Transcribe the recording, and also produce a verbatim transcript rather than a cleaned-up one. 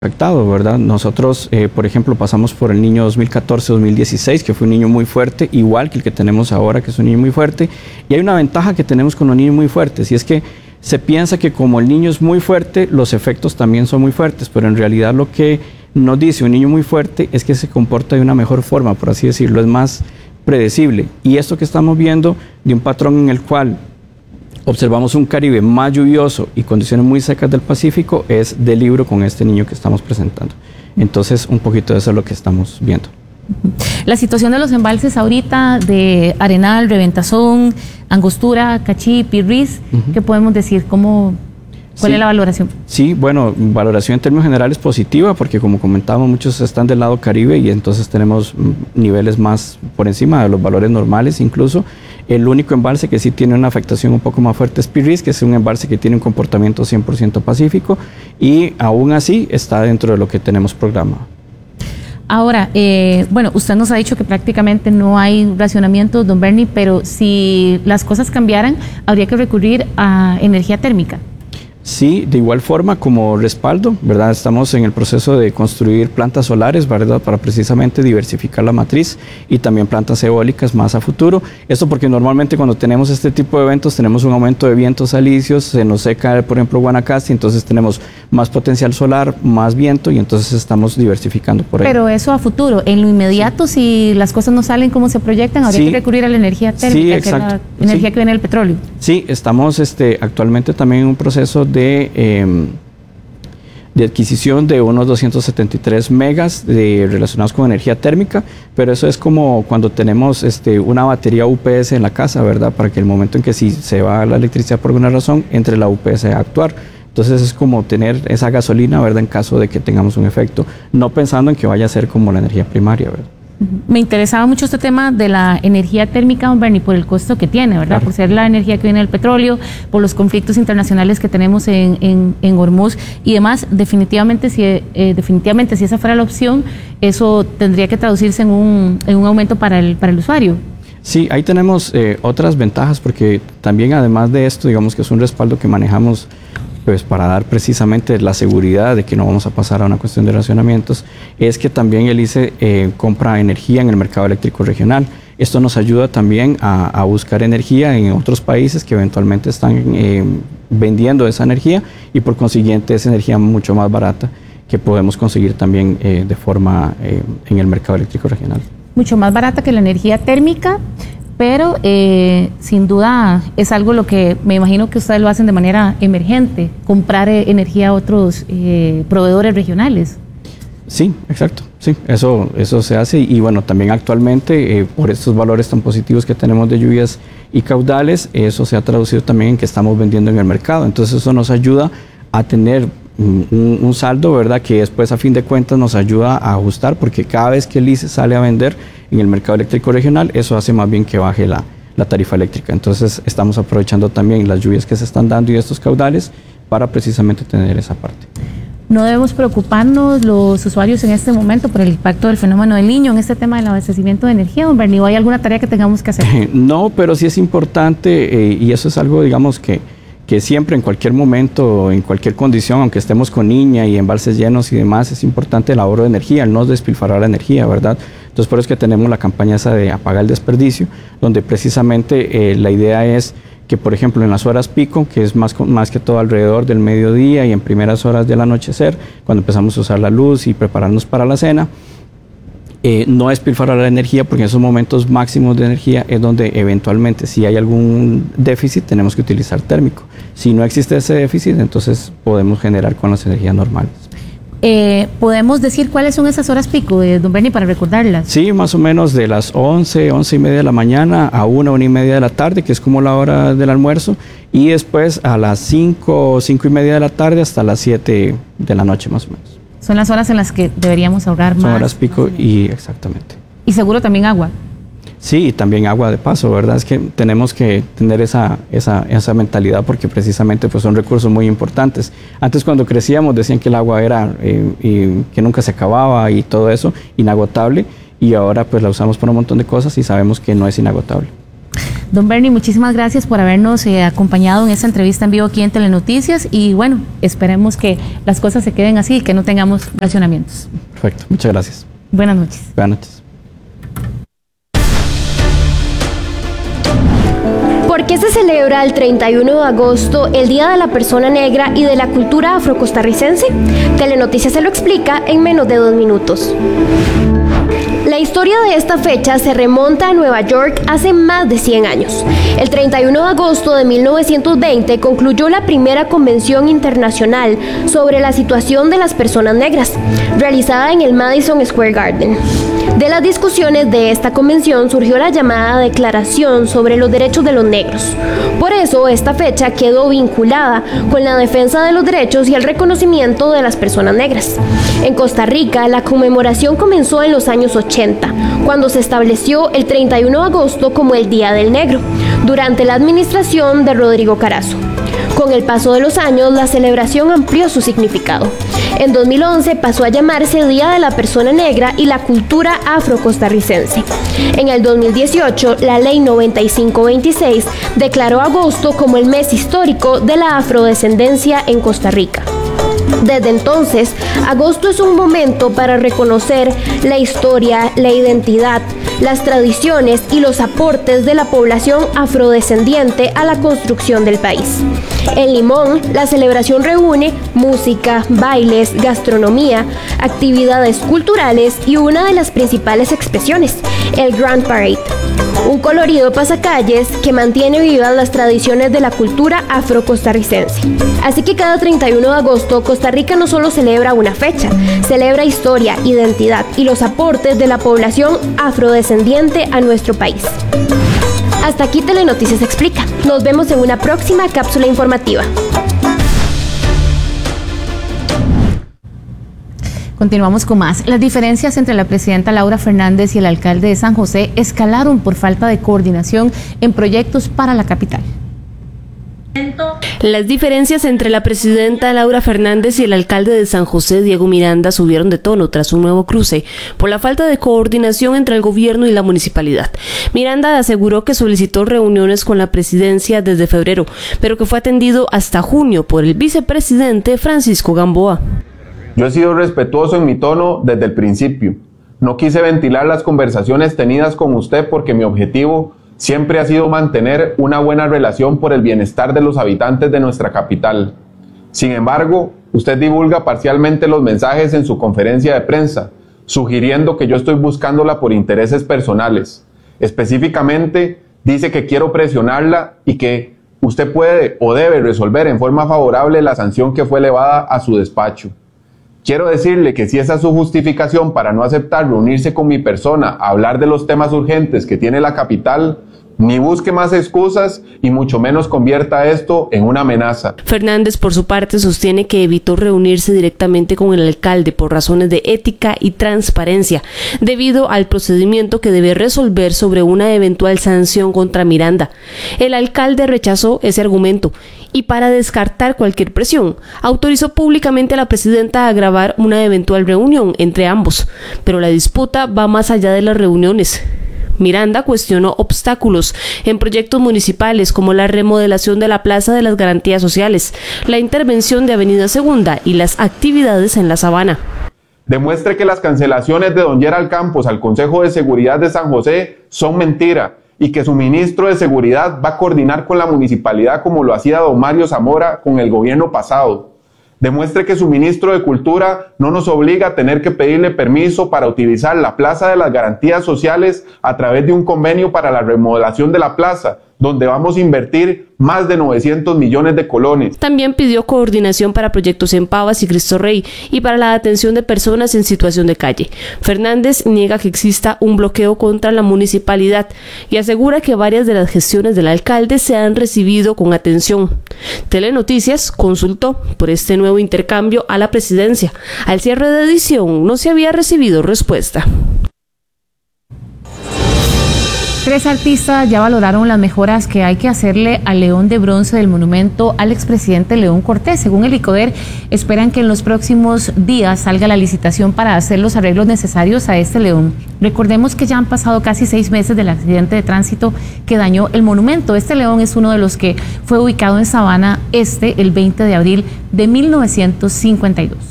afectado, ¿verdad? Nosotros, eh, por ejemplo, pasamos por el niño dos mil catorce dos mil dieciséis, que fue un niño muy fuerte, igual que el que tenemos ahora, que es un niño muy fuerte. Y hay una ventaja que tenemos con los niños muy fuertes, y es que se piensa que como el niño es muy fuerte, los efectos también son muy fuertes, pero en realidad lo que nos dice un niño muy fuerte es que se comporta de una mejor forma, por así decirlo, es más predecible. Y esto que estamos viendo de un patrón en el cual observamos un Caribe más lluvioso y condiciones muy secas del Pacífico es del libro con este niño que estamos presentando. Entonces, un poquito de eso es lo que estamos viendo. La situación de los embalses ahorita de Arenal, Reventazón, Angostura, Cachí, Pirriz, uh-huh. ¿Qué podemos decir? ¿Cómo, ¿Cuál sí, es la valoración? Sí, bueno, valoración en términos generales positiva, porque como comentábamos, muchos están del lado Caribe y entonces tenemos niveles más por encima de los valores normales incluso. El único embalse que sí tiene una afectación un poco más fuerte es Pirriz, que es un embalse que tiene un comportamiento cien por ciento pacífico y aún así está dentro de lo que tenemos programado. Ahora, eh, bueno, usted nos ha dicho que prácticamente no hay racionamiento, don Bernie, pero si las cosas cambiaran, habría que recurrir a energía térmica. Sí, de igual forma como respaldo, ¿verdad? Estamos en el proceso de construir plantas solares, ¿verdad? Para precisamente diversificar la matriz y también plantas eólicas más a futuro. Esto porque normalmente cuando tenemos este tipo de eventos tenemos un aumento de vientos alisios, se nos seca, por ejemplo, Guanacaste, entonces tenemos más potencial solar, más viento y entonces estamos diversificando por ahí. Pero eso a futuro, en lo inmediato, sí. Si las cosas no salen como se proyectan, habría sí. que recurrir a la energía térmica, sí, exacto. que es la energía sí. que viene del petróleo. Sí, estamos este, actualmente también en un proceso de, eh, de adquisición de unos doscientos setenta y tres megas de, relacionados con energía térmica, pero eso es como cuando tenemos este, una batería U P S en la casa, ¿verdad? Para que el momento en que si se va la electricidad por alguna razón, entre la U P S a actuar. Entonces es como tener esa gasolina, ¿verdad? En caso de que tengamos un efecto, no pensando en que vaya a ser como la energía primaria, ¿verdad? Me interesaba mucho este tema de la energía térmica, don Bernie, por el costo que tiene, ¿verdad? Claro. Por ser la energía que viene del petróleo, por los conflictos internacionales que tenemos en, en, en Hormuz y demás. Definitivamente si, eh, definitivamente, si esa fuera la opción, eso tendría que traducirse en un, en un aumento para el, para el usuario. Sí, ahí tenemos eh, otras ventajas, porque también además de esto, digamos que es un respaldo que manejamos pues para dar precisamente la seguridad de que no vamos a pasar a una cuestión de racionamientos, es que también el I C E eh, compra energía en el mercado eléctrico regional. Esto nos ayuda también a, a buscar energía en otros países que eventualmente están eh, vendiendo esa energía y por consiguiente es energía mucho más barata que podemos conseguir también eh, de forma eh, en el mercado eléctrico regional. Mucho más barata que la energía térmica, pero eh, sin duda es algo lo que me imagino que ustedes lo hacen de manera emergente, comprar eh, energía a otros eh, proveedores regionales. Sí, exacto, sí, eso, eso se hace y bueno, también actualmente eh, por estos valores tan positivos que tenemos de lluvias y caudales, eso se ha traducido también en que estamos vendiendo en el mercado, entonces eso nos ayuda a tener un, un saldo, ¿verdad? Que después a fin de cuentas nos ayuda a ajustar, porque cada vez que el I C E sale a vender en el mercado eléctrico regional, eso hace más bien que baje la, la tarifa eléctrica. Entonces estamos aprovechando también las lluvias que se están dando y estos caudales para precisamente tener esa parte. ¿No debemos preocuparnos los usuarios en este momento por el impacto del fenómeno del Niño en este tema del abastecimiento de energía, don Bernie? ¿O hay alguna tarea que tengamos que hacer? No, pero sí es importante eh, y eso es algo, digamos, que que siempre, en cualquier momento, en cualquier condición, aunque estemos con niña y embalses llenos y demás, es importante el ahorro de energía, el no despilfarrar la energía, ¿verdad? Entonces, por eso es que tenemos la campaña esa de apagar el desperdicio, donde precisamente eh, la idea es que, por ejemplo, en las horas pico, que es más, más que todo alrededor del mediodía y en primeras horas del anochecer, cuando empezamos a usar la luz y prepararnos para la cena, Eh, no despilfarrar la energía, porque en esos momentos máximos de energía es donde eventualmente si hay algún déficit tenemos que utilizar térmico. Si no existe ese déficit, entonces podemos generar con las energías normales. Eh, ¿Podemos decir cuáles son esas horas pico, eh, don Bernie, para recordarlas? Sí, más o menos de las once, once y media de la mañana a una, una y media de la tarde, que es como la hora del almuerzo, y después a las cinco, cinco y media de la tarde hasta las siete de la noche más o menos. Son las horas en las que deberíamos ahorrar más. Son horas pico y exactamente. Y seguro también agua. Sí, y también agua de paso, ¿verdad? Es que tenemos que tener esa, esa, esa mentalidad porque precisamente pues, son recursos muy importantes. Antes cuando crecíamos decían que el agua era, eh, y que nunca se acababa y todo eso, inagotable, y ahora pues la usamos por un montón de cosas y sabemos que no es inagotable. Don Bernie, muchísimas gracias por habernos eh, acompañado en esta entrevista en vivo aquí en Telenoticias y bueno, esperemos que las cosas se queden así y que no tengamos racionamientos. Perfecto, muchas gracias. Buenas noches. Buenas noches. ¿Por qué se celebra el treinta y uno de agosto el Día de la Persona Negra y de la Cultura Afrocostarricense? Telenoticias se lo explica en menos de dos minutos. La historia de esta fecha se remonta a Nueva York hace más de cien años. El treinta y uno de agosto de mil novecientos veinte concluyó la primera convención internacional sobre la situación de las personas negras, realizada en el Madison Square Garden. De las discusiones de esta convención surgió la llamada Declaración sobre los Derechos de los Negros. Por eso, esta fecha quedó vinculada con la defensa de los derechos y el reconocimiento de las personas negras. En Costa Rica, la conmemoración comenzó en los años ochenta, cuando se estableció el treinta y uno de agosto como el Día del Negro, durante la administración de Rodrigo Carazo. Con el paso de los años, la celebración amplió su significado. En dos mil once pasó a llamarse Día de la Persona Negra y la Cultura Afrocostarricense. En el dos mil dieciocho, la Ley noventa y cinco veintiséis declaró agosto como el mes histórico de la afrodescendencia en Costa Rica. Desde entonces, agosto es un momento para reconocer la historia, la identidad, las tradiciones y los aportes de la población afrodescendiente a la construcción del país. En Limón, la celebración reúne música, bailes, gastronomía, actividades culturales y una de las principales expresiones, el Grand Parade, un colorido pasacalles que mantiene vivas las tradiciones de la cultura afrocostarricense. Así que cada treinta y uno de agosto, Costa Rica no solo celebra una fecha, celebra historia, identidad y los aportes de la población afrodescendiente a nuestro país. Hasta aquí Telenoticias Explica. Nos vemos en una próxima cápsula informativa. Continuamos con más. Las diferencias entre la presidenta Laura Fernández y el alcalde de San José escalaron por falta de coordinación en proyectos para la capital. Las diferencias entre la presidenta Laura Fernández y el alcalde de San José, Diego Miranda, subieron de tono tras un nuevo cruce por la falta de coordinación entre el gobierno y la municipalidad. Miranda aseguró que solicitó reuniones con la presidencia desde febrero, pero que fue atendido hasta junio por el vicepresidente Francisco Gamboa. Yo he sido respetuoso en mi tono desde el principio. No quise ventilar las conversaciones tenidas con usted porque mi objetivo siempre ha sido mantener una buena relación por el bienestar de los habitantes de nuestra capital. Sin embargo, usted divulga parcialmente los mensajes en su conferencia de prensa, sugiriendo que yo estoy buscándola por intereses personales. Específicamente, dice que quiero presionarla y que usted puede o debe resolver en forma favorable la sanción que fue elevada a su despacho. Quiero decirle que si esa es su justificación para no aceptar reunirse con mi persona a hablar de los temas urgentes que tiene la capital, ni busque más excusas y mucho menos convierta esto en una amenaza. Fernández, por su parte, sostiene que evitó reunirse directamente con el alcalde por razones de ética y transparencia, debido al procedimiento que debe resolver sobre una eventual sanción contra Miranda. El alcalde rechazó ese argumento y, para descartar cualquier presión, autorizó públicamente a la presidenta a grabar una eventual reunión entre ambos, pero la disputa va más allá de las reuniones. Miranda cuestionó obstáculos en proyectos municipales como la remodelación de la Plaza de las Garantías Sociales, la intervención de Avenida Segunda y las actividades en la Sabana. Demuestre que las cancelaciones de don Gerald Campos al Consejo de Seguridad de San José son mentira y que su ministro de Seguridad va a coordinar con la municipalidad como lo hacía don Mario Zamora con el gobierno pasado. Demuestre que su ministro de Cultura no nos obliga a tener que pedirle permiso para utilizar la Plaza de las Garantías Sociales a través de un convenio para la remodelación de la plaza, donde vamos a invertir más de novecientos millones de colones. También pidió coordinación para proyectos en Pavas y Cristo Rey y para la atención de personas en situación de calle. Fernández niega que exista un bloqueo contra la municipalidad y asegura que varias de las gestiones del alcalde se han recibido con atención. Telenoticias consultó por este nuevo intercambio a la presidencia. Al cierre de edición no se había recibido respuesta. Tres artistas ya valoraron las mejoras que hay que hacerle al león de bronce del monumento al expresidente León Cortés. Según el ICODER, esperan que en los próximos días salga la licitación para hacer los arreglos necesarios a este león. Recordemos que ya han pasado casi seis meses del accidente de tránsito que dañó el monumento. Este león es uno de los que fue ubicado en Sabana Este el veinte de abril de mil novecientos cincuenta y dos.